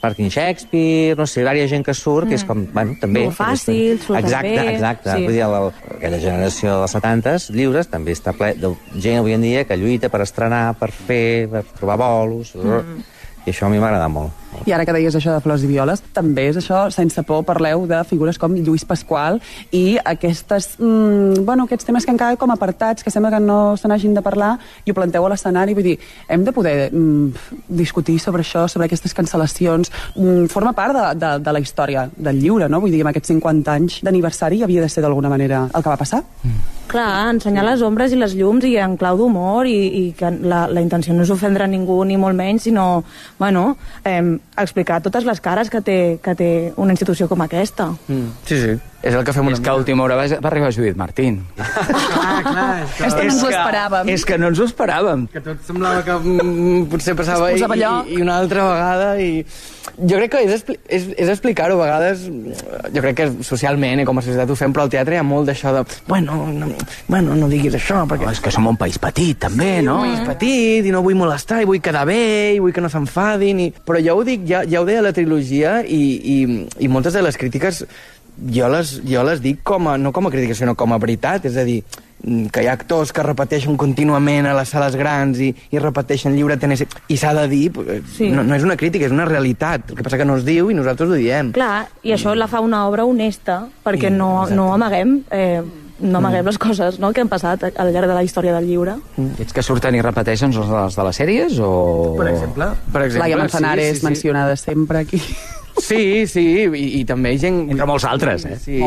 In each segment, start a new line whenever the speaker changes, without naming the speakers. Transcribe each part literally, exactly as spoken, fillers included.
Sparking Shakespeare, no sé, hi ha gent que surt, que és com, bueno, també...
Molt fàcil, surt
exacte,
bé.
Exacte,
Sí.
vull dir, la, aquella generació dels setantes, lliures, també està ple de gent avui en dia que lluita per estrenar, per fer, per trobar bolos, mm. i això a mi m'agrada molt.
I ara que deies això de Flors i Violes, també és això, sense por parleu de figures com Lluís Pasqual i aquestes, mm, bueno, aquests temes que han quedat com apartats, que sembla que no se n'hagin de parlar, i ho planteu a l'escenari, vull dir, hem de poder mm, discutir sobre això, sobre aquestes cancel·lacions, mm, forma part de, de, de la història del lliure, no? Vull dir, amb aquests cinquanta anys d'aniversari havia de ser d'alguna manera el que va passar.
Mm. Clar, ensenyar les ombres i les llums i en clau d'humor, i, i que la, la intenció no és ofendre ningú ni molt menys, sinó, bueno, eh, explicar totes les cares que té, que té una institució com aquesta.
Mm. Sí, sí. És el que fem una
És que a última hora va, va arribar Judit Martín.
Ah, clar.
És que no ens ho esperàvem.
És que no ens ho esperàvem.
Que tot semblava que mm, potser passava i, i, i una altra vegada i... Jo crec que és, expli és, és explicar-ho a vegades, jo crec que socialment i com a societat ho fem, però al teatre hi ha molt d'això de bueno, no, bueno, no diguis això perquè...
Oh, és que som un país petit també,
sí,
no?
un país petit i no vull molestar i vull quedar bé i vull que no s'enfadin i... però ja ho dic, ja, ja ho deia la trilogia i, i, i moltes de les crítiques jo les, jo les dic com a, no com a crítica sinó com a veritat, és a dir que hi ha actors que repeteixen contínuament a les sales grans i, i repeteixen lliure Tennessee i s'ha de dir, sí. no, no és una crítica és una realitat, el que passa que no es diu i nosaltres ho diem.
Clar, i això la fa una obra honesta perquè no, no amaguem eh, no amaguem mm. les coses, no?, que han passat al llarg de la història del lliure.
Mm. Ets que surten i repeteixen els de les, de les sèries o...
Per exemple, per exemple
Laia Manzanares, sí, sí, sí. mencionada sempre aquí.
Sí, sí, i, i també gent...
Entre molts altres, eh?
Sí,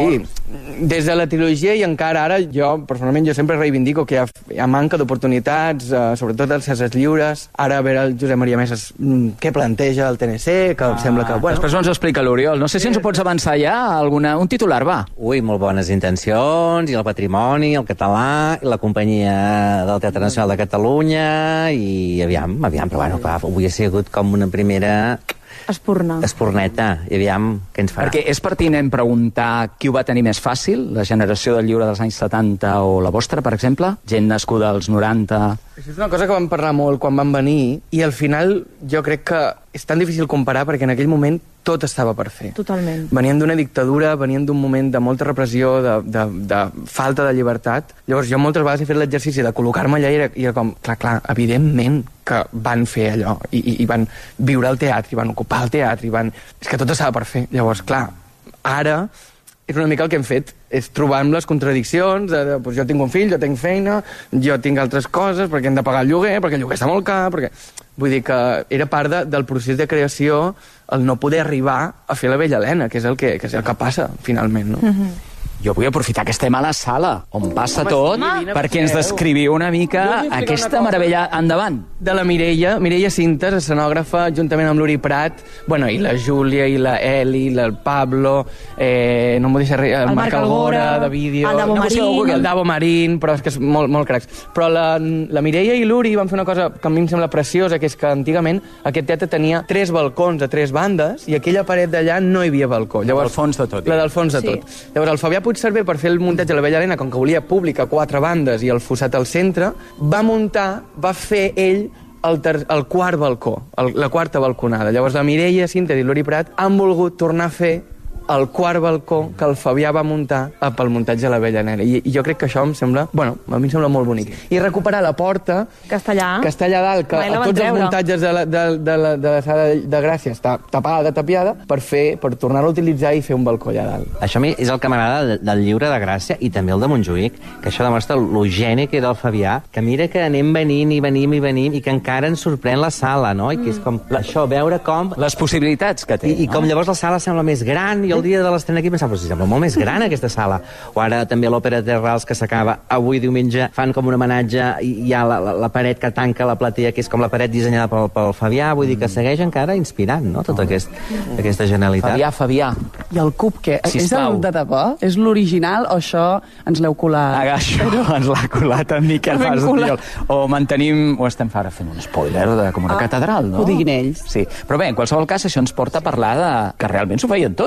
des de la trilogia i encara ara, jo, personalment, jo sempre reivindico que hi ha, hi ha manca d'oportunitats, eh, sobretot als Cesars Lliures. Ara, a veure el Josep Maria Mesas mm, què planteja el T N C, que ah, sembla que... Bueno...
Després ens ho explica l'Oriol. No sé si ens ho pots avançar ja, alguna, un titular, va.
Ui, molt bones intencions, i el patrimoni, el català, i la companyia del Teatre Nacional de Catalunya, i aviam, aviam, però bueno, clar, avui ha sigut com una primera...
Espurna.
Espurneta, i aviam què ens farà.
Perquè és pertinent preguntar qui ho va tenir més fàcil, la generació del lliure dels anys setanta o la vostra, per exemple? Gent nascuda als noranta...
Això és una cosa que vam parlar molt quan vam venir i al final jo crec que és tan difícil comparar perquè en aquell moment tot estava per fer.
Totalment.
Venien d'una dictadura, venien d'un moment de molta repressió, de, de, de falta de llibertat. Llavors jo moltes vegades he fet l'exercici de col·locar-me allà i era, i era com, clar, clar, evidentment que van fer allò i, i, i van viure al teatre, i van ocupar el teatre, i van... És que tot estava per fer. Llavors, clar, ara és una mica el que hem fet, és trobar amb les contradiccions, de, de, doncs jo tinc un fill, jo tinc feina, jo tinc altres coses, perquè hem de pagar el lloguer, perquè el lloguer està molt car, perquè... Vull dir que era part de, del procés de creació el no poder arribar a fer la Bella Helena, que és el que, que, és el que passa, finalment, no?
Mm-hmm.
Jo vull aprofitar que estem a la sala, on passa home, tot, divina, perquè ens descriviu una mica aquesta una meravella. Endavant.
De la Mireia, Mireia Cintes, escenògrafa, juntament amb l'Uri Prat, bueno, i la Júlia, i la Eli, el Pablo, eh, no m'ho deixa res, el, el Marc Algora, de vídeo...
El Davo Marín.
El Davo Marín, però és que és molt, molt cracs. Però la, la Mireia i l'Uri van fer una cosa que a mi em sembla preciosa, que és que antigament aquest teatre tenia tres balcons a tres bandes i aquella paret d'allà no hi havia balcó. Llavors,
el fons de tot.
La del fons de
sí.
tot. Llavors, el Fabià Puigcerver, per fer el muntatge de la Bella Helena, com que volia públic a quatre bandes i el fossat al centre, va muntar, va fer ell el, ter el quart balcó, el, la quarta balconada. Llavors la Mireia Cintes i l'Uri Prat han volgut tornar a fer el quart balcó que el Fabià va muntar pel muntatge de la Bella Helena. I, I jo crec que això em sembla... Bueno, a mi em sembla molt bonic. I recuperar la porta...
Castellà.
Castellà dalt, que a tots els muntatges de la, de, de la, de la sala de Gràcia està tapada, tapiada, per fer per tornar-la a utilitzar i fer un balcó allà dalt.
Això a mi és el que m'agrada del lliure de Gràcia i també el de Montjuïc, que això demostra lo geni que era el Fabià, que mira que anem venint i venim i venim i que encara ens sorprèn la sala, no? I que és com això, veure com...
Les possibilitats que té,
I, i com
no?
llavors la sala sembla més gran i el dia de l'estrena aquí pensava, però sembla molt més gran aquesta sala. O ara també l'Òpera Terrals, que s'acaba avui diumenge, fan com un homenatge i hi ha la, la, la paret que tanca la platea, que és com la paret dissenyada pel, pel Fabià, vull dir que segueix encara inspirant, no?, tota aquest, aquesta genialitat.
Fabià, Fabià.
I el cub, què?
Sisplau.
És el de debò? És l'original o això ens l'heu colat?
Agaixo, Però... ens l'ha colat en Miquel Fas Diol. O mantenim, o estem ara fent un spoiler de com una ah, catedral, no?
Ho diguin ells.
Sí, però bé, en qualsevol cas això ens porta a parlar de que realment s'ho feien tot ells.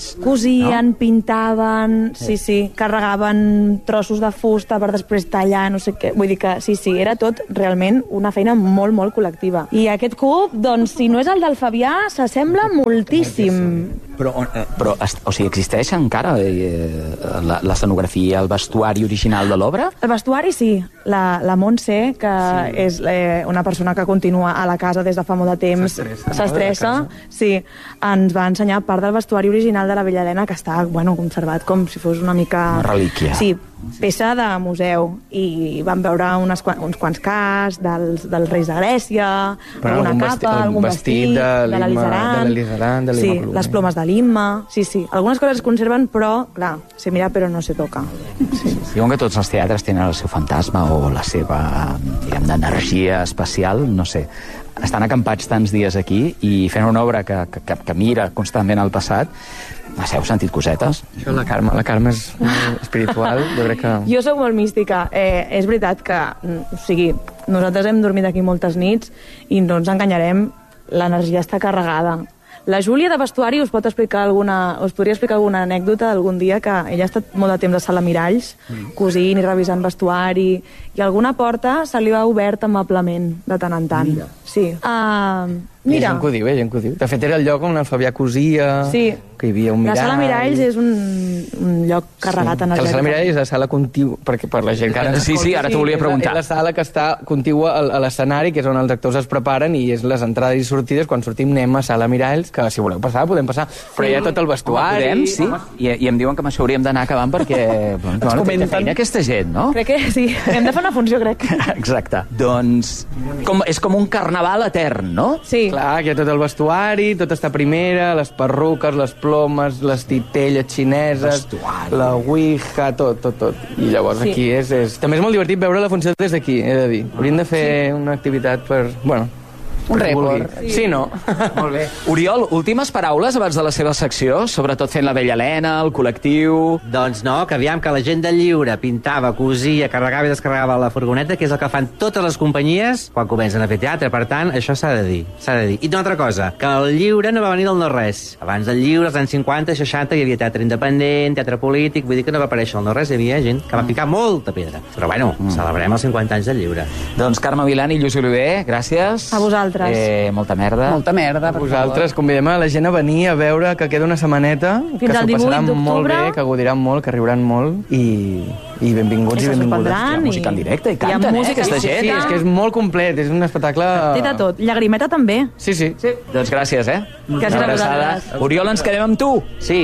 manuals.
Cosien, no? Pintaven, sí, sí, carregaven trossos de fusta per després tallar, no sé què. Vull dir que, sí, sí, era tot realment una feina molt, molt col·lectiva. I aquest cub, doncs, si no és el del Fabià, s'assembla moltíssim.
Però, però o sigui, existeix encara eh, l'escenografia, el vestuari original de l'obra?
El vestuari, sí. La, la Montse, que sí. és eh, una persona que continua a la casa des de fa molt de temps, s'estressa, no? Sí, ens va ensenyar part del vestuari original de la Vella Helena, que està, bueno, conservat com si fos una mica...
Una relíquia.
Sí, peça de museu, i vam veure unes, uns quants cas dels, dels reis de Grècia,
però
alguna capa,
vestit,
algun vestit,
de
l'Elisaran,
de
sí, les plomes de l'Imma, sí, sí. Algunes coses es conserven, però, clar, se mira però no se toca.
Sí. Diuen que tots els teatres tenen el seu fantasma o la seva, diguem, d'energia especial, no sé. Estan acampats tants dies aquí i fent una obra que, que, que mira constantment al passat. Heu sentit cosetes?
Això, la Carme, la Carme és espiritual, jo crec que...
Jo soc molt mística. Eh, és veritat que, o sigui, nosaltres hem dormit aquí moltes nits i no ens enganyarem, l'energia està carregada. La Júlia de vestuari us pot explicar alguna, us podria explicar alguna anècdota d'algun dia que ella ha estat molt de temps a sala miralls, mm. cosint i revisant vestuari, i alguna porta se li va obert amablement de tant en tant. Mira. Sí. Uh, mira.
Hi ha gent que ho diu, eh? Gent que ho diu. De fet, era el lloc on el Fabià cosia,
sí.
que hi havia un mirall...
La sala miralls és un, un lloc carregat
sí.
energètic.
La sala miralls és la sala contigua, perquè per la gent que ara...
Sí, sí, ara t'ho volia preguntar.
És la sala que està contigua a l'escenari, que és on els actors es preparen, i és les entrades i sortides. Quan sortim anem a sala miralls, que si voleu passar, podem passar. Però hi ha tot el vestuari...
Home, podem, sí. I, I em diuen que amb això hauríem d'anar acabant perquè... Bueno, té feina aquesta gent, no?
Crec que sí. Hem de fer una funció, crec.
Exacte. Doncs com, és com un carnaval etern, no?
Sí.
Clar, que hi ha tot el vestuari, tot està primera, les perruques, les plomes, les titelles xineses, vestuari. La ouija, tot, tot, tot. I llavors sí. Aquí és, és... També és molt divertit veure la funció des d'aquí, he de dir. Hauríem de fer sí. una activitat per... Bueno,
un rècord.
Sí. sí, no?
Molt bé. Oriol, últimes paraules abans de la seva secció, sobretot fent la Vella Helena, el col·lectiu...
Doncs no, que aviam que la gent del lliure pintava, cosia, carregava i descarregava la furgoneta, que és el que fan totes les companyies quan comencen a fer teatre. Per tant, això s'ha de dir. S'ha de dir. I una altra cosa, que el lliure no va venir del no-res. Abans del lliure, als anys cinquanta, seixanta, hi havia teatre independent, teatre polític, vull dir que no va aparèixer el no-res, hi havia gent que va picar molta pedra. Però bueno, mm. celebrem els cinquanta anys del lliure.
Doncs Carme Vilan i Lluís Oliver, gràcies.
A vosaltres.
Eh, molta merda.
Molta merda,
per vosaltres. Favor. Convidem a la gent a venir a veure que queda una setmaneta,
fins
que s'ho passaran molt bé, que gaudiran molt, que riuran molt, i, i benvinguts i, i benvingudes.
Hi ha música en directe i canten, eh, aquesta gent.
Sí, és que és molt complet, és un espectacle...
Té de tot. Llagrimeta també.
Sí, sí.
sí. Doncs gràcies, eh?
Gràcies a vosaltres.
Oriol, ens quedem amb tu.
Sí.